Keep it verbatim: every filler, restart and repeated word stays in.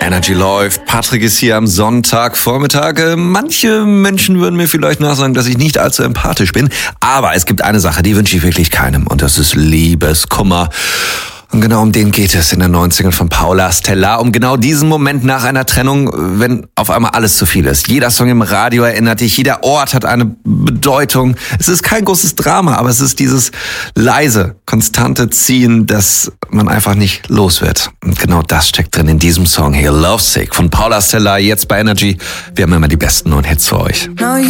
Energy läuft. Patrick ist hier am Sonntagvormittag. Manche Menschen würden mir vielleicht nachsagen, dass ich nicht allzu empathisch bin. Aber es gibt eine Sache, die wünsche ich wirklich keinem. Und das ist Liebeskummer. Und genau um den geht es in der neuen Single von Paula Stella. Um genau diesen Moment nach einer Trennung, wenn auf einmal alles zu viel ist. Jeder Song im Radio erinnert dich, jeder Ort hat eine Bedeutung. Es ist kein großes Drama, aber es ist dieses leise, konstante Ziehen, das man einfach nicht los wird. Und genau das steckt drin in diesem Song hier, Lovesick von Paula Stella, jetzt bei Energy. Wir haben immer die besten neuen Hits für euch.